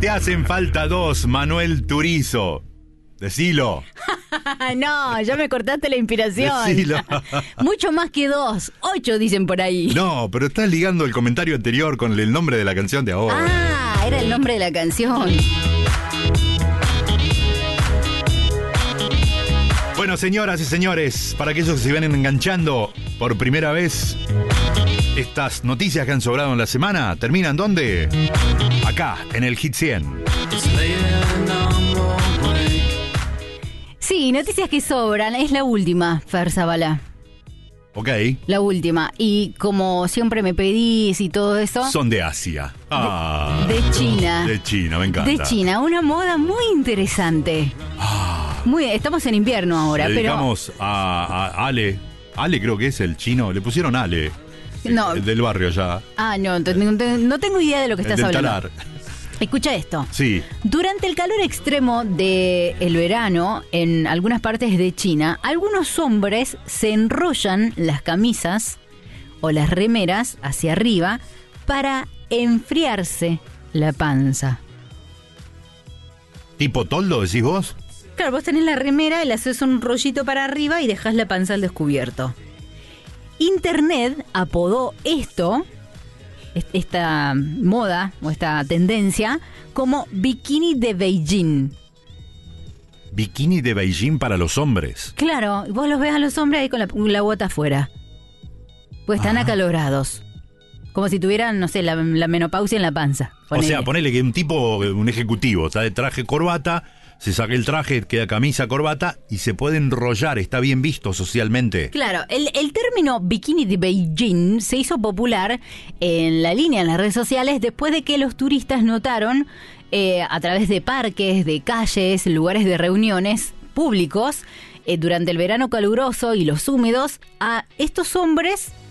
Te hacen falta 2, Manuel Turizo. Decilo. No, ya me cortaste la inspiración. Decilo. Mucho más que 2, 8 dicen por ahí. No, pero estás ligando el comentario anterior con el nombre de la canción de ahora. Ah, era el nombre de la canción. Bueno, señoras y señores, para aquellos que se vienen enganchando por primera vez, estas noticias que han sobrado en la semana, ¿terminan dónde? Acá, en el Hit 100. Sí, noticias que sobran. Es la última, Fer Zabala. Ok. La última. Y como siempre me pedís y todo eso... Son de Asia. De China. De China, me encanta. De China, una moda muy interesante. Estamos en invierno ahora, Le pero... dedicamos a Ale. Ale creo que es el chino. Le pusieron Ale. No. El del barrio allá. Ah, no tengo idea de lo que estás del hablando. Talar. Escucha esto. Sí. Durante el calor extremo del verano, en algunas partes de China, algunos hombres se enrollan las camisas o las remeras hacia arriba para enfriarse la panza. ¿Tipo toldo, decís vos? Claro, vos tenés la remera y le haces un rollito para arriba y dejás la panza al descubierto. Internet apodó esta moda o esta tendencia como bikini de Beijing. Bikini de Beijing para los hombres. Claro, vos los ves a los hombres ahí con la bota afuera. Pues están acalorados. Como si tuvieran, no sé, la menopausia en la panza. Ponele. O sea, ponele que un tipo, un ejecutivo, está de traje corbata, se saca el traje, queda camisa, corbata y se puede enrollar, está bien visto socialmente. Claro, el término bikini de Beijing se hizo popular en la línea en las redes sociales después de que los turistas notaron a través de parques, de calles, lugares de reuniones públicos, durante el verano caluroso y los húmedos, a estos hombres